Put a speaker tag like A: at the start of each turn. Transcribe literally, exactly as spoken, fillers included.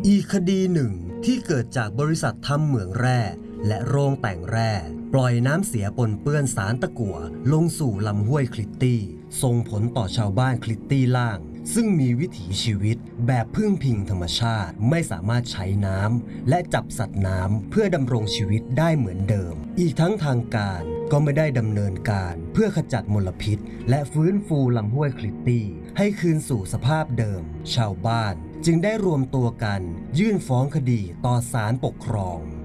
A: อีกคดีหนึ่งที่เกิดจากบริษัททำเหมืองแร่และโรงแต่งแร่ปล่อยน้ำเสียปนเปื้อนสารตะกั่วลงสู่ลำห้วยคลิตตี้ส่งผลต่อชาวบ้านคลิตตี้ล่างซึ่งมีวิถีชีวิตแบบพึ่งพิงธรรมชาติไม่สามารถใช้น้ำและจับสัตว์น้ำเพื่อดำรงชีวิตได้เหมือนเดิมอีกทั้งทางการก็ไม่ได้ดำเนินการเพื่อขจัดมลพิษและฟื้นฟูลำห้วยคลิตตี้ให้คืนสู่สภาพเดิมชาวบ้านจึงได้รวมตัวกันยื่นฟ้องคดีต่อศาลปกครอง